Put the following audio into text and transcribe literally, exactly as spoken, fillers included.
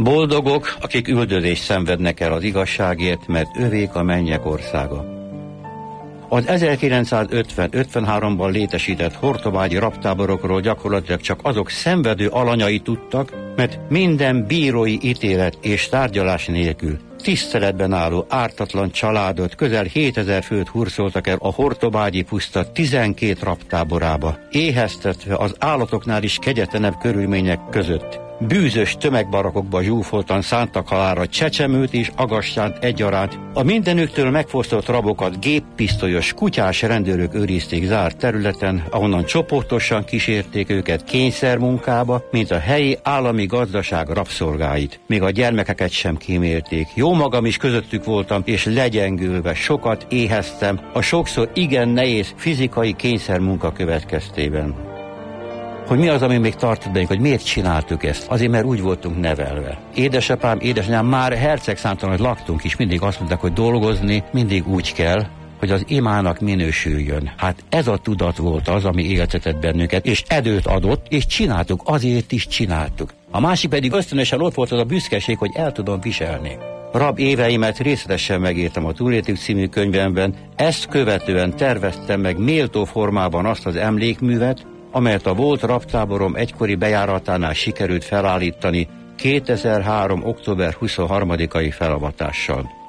Boldogok, akik üldözést szenvednek el az igazságért, mert övék a mennyek országa. Az ezerkilencszázötven ötvenháromban létesített hortobágyi raptáborokról gyakorlatilag csak azok szenvedő alanyai tudtak, mert minden bírói ítélet és tárgyalás nélkül tiszteletben álló ártatlan családot, közel hétezer főt hurcoltak el a hortobágyi puszta tizenkét raptáborába, éheztetve az állatoknál is kegyetlenebb körülmények között. Bűzös tömegbarakokba zsúfoltan szántak halálra Csecsemőt és Agastyánt egyaránt. A mindenüktől megfosztott rabokat géppisztolyos, kutyás rendőrök őrizték zárt területen, ahonnan csoportosan kísérték őket kényszermunkába, mint a helyi állami gazdaság rabszolgáit. Még a gyermekeket sem kímélték. Jó magam is közöttük voltam, és legyengülve sokat éheztem a sokszor igen nehéz fizikai kényszermunka következtében. Hogy mi az, ami még tartott bennünk, hogy miért csináltuk ezt? Azért, mert úgy voltunk nevelve. Édesapám, édesanyám már hercegszámtalan, hogy laktunk is, mindig azt mondták, hogy dolgozni mindig úgy kell, hogy az imának minősüljön. Hát ez a tudat volt az, ami éltetett bennünket, és edőt adott, és csináltuk, azért is csináltuk. A másik pedig ösztönösen ott volt az a büszkeség, hogy el tudom viselni. Rab éveimet részletesen megírtam a Túléltük című könyvemben, ezt követően terveztem meg méltó formában azt az emlékművet, amelyet a volt raptáborom egykori bejáratánál sikerült felállítani kétezer-három. október huszonharmadikai felavatással.